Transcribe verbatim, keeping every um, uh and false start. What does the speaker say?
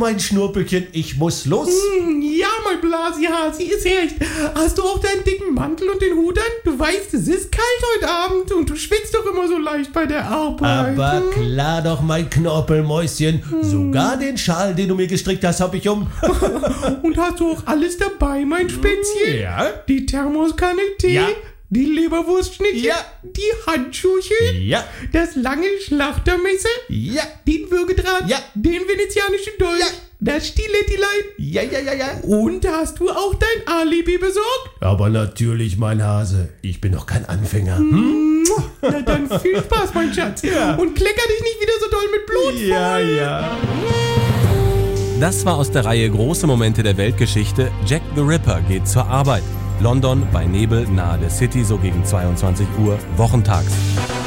mein Schnurrbückchen, ich muss los. Hm, ja, mein Blasihasi, ist recht. Hast du auch deinen dicken Mantel und den Hut an? Du weißt, es ist kalt heute Abend und du schwitzt doch immer so leicht bei der Arbeit. Aber klar doch, mein Knorpelmäuschen. Hm. Sogar den Schal, den du mir gestrickt hast, hab ich um. Und hast du auch alles dabei, mein Spätzchen? Ja. Die Thermoskanne Tee? Ja. Die Leberwurstschnittchen? Ja. Die Handschuhchen? Ja. Das lange Schlachtermesser? Ja. Den Würgedraht? Ja. Den venezianischen Dolch? Ja. Das Stilettilein? Ja, ja, ja, ja. Und hast du auch dein Alibi besorgt? Aber natürlich, mein Hase. Ich bin doch kein Anfänger. Hm? Na dann viel Spaß, mein Schatz. Ja. Und klecker dich nicht wieder so doll mit Blut voll. Ja, ja. Das war aus der Reihe Große Momente der Weltgeschichte. Jack the Ripper geht zur Arbeit. London bei Nebel nahe der City, so gegen zweiundzwanzig Uhr, wochentags.